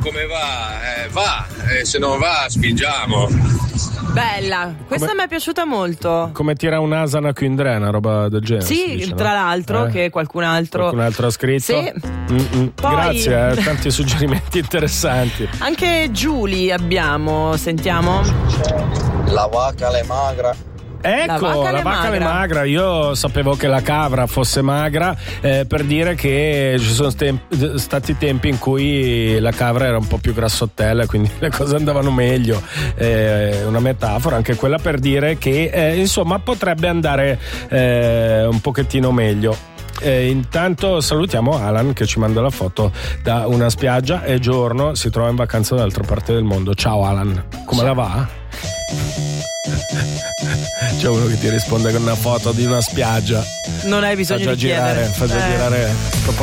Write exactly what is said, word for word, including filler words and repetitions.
come va? Eh, va, eh, se non va spingiamo. Bella, questa come, mi è piaciuta molto. Come tira un'asana qui in Dre, una roba del genere. Sì, dice, tra no? l'altro, eh? che qualcun altro. Qualcun altro ha scritto. Sì. Poi... Grazie, eh, tanti suggerimenti interessanti. Anche Giulie abbiamo, sentiamo. La vacca le magra. Ecco, la vacca è magra. Io sapevo che la capra fosse magra, eh, per dire che ci sono tem- stati tempi in cui la capra era un po' più grassottella, quindi le cose andavano meglio. Eh, una metafora anche quella per dire che eh, insomma potrebbe andare eh, un pochettino meglio. Eh, intanto salutiamo Alan che ci manda la foto da una spiaggia e giorno si trova in vacanza dall'altra parte del mondo. Ciao Alan, come Ciao. La va? C'è uno che ti risponde con una foto di una spiaggia. Non hai bisogno fa di girare, chiedere. fa già eh. girare